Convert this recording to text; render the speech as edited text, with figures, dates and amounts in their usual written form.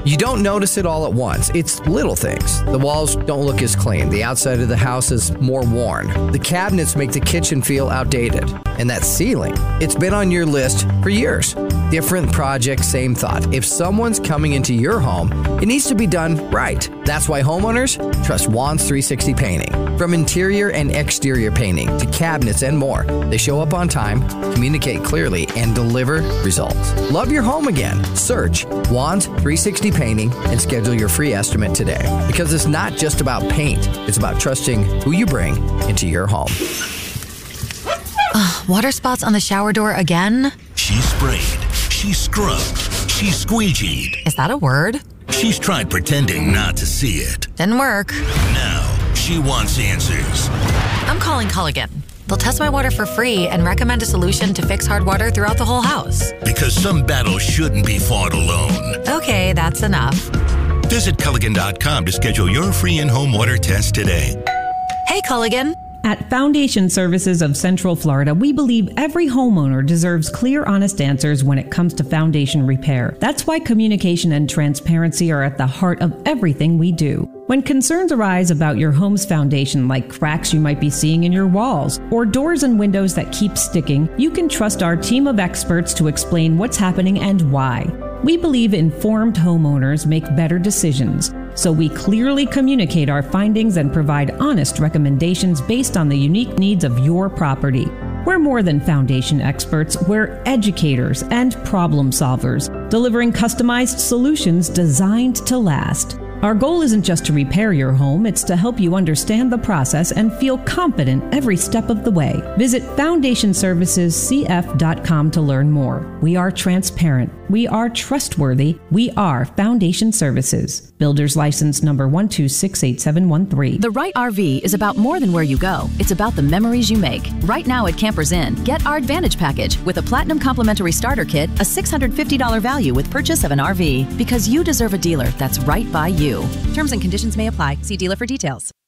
You don't notice it all at once. It's little things. The walls don't look as clean. The outside of the house is more worn. The cabinets make the kitchen feel outdated. And that ceiling, it's been on your list for years. Different project, same thought. If someone's coming into your home, it needs to be done right. That's why homeowners trust Juan's 360 Painting. From interior and exterior painting to cabinets and more, they show up on time, communicate clearly, and deliver results. Love your home again. Search Juan's 360 Painting and schedule your free estimate today. Because it's not just about paint, it's about trusting who you bring into your home. Water spots on the shower door again? She sprayed, she scrubbed, she squeegeed. Is that a word? She's tried pretending not to see it. Didn't work. Now she wants answers. I'm calling Culligan. They'll test my water for free and recommend a solution to fix hard water throughout the whole house. Because some battles shouldn't be fought alone. Okay, that's enough. Visit Culligan.com to schedule your free in-home water test today. Hey, Culligan. At Foundation Services of Central Florida, we believe every homeowner deserves clear, honest answers when it comes to foundation repair. That's why communication and transparency are at the heart of everything we do. When concerns arise about your home's foundation, like cracks you might be seeing in your walls or doors and windows that keep sticking, you can trust our team of experts to explain what's happening and why. We believe informed homeowners make better decisions. So we clearly communicate our findings and provide honest recommendations based on the unique needs of your property. We're more than foundation experts, we're educators and problem solvers, delivering customized solutions designed to last. Our goal isn't just to repair your home, it's to help you understand the process and feel confident every step of the way. Visit FoundationServicesCF.com to learn more. We are transparent. We are trustworthy. We are Foundation Services. Builder's license number 1268713. The right RV is about more than where you go. It's about the memories you make. Right now at Campers Inn, get our Advantage Package with a Platinum Complimentary Starter Kit, a $650 value with purchase of an RV. Because you deserve a dealer that's right by you. Terms and conditions may apply. See dealer for details.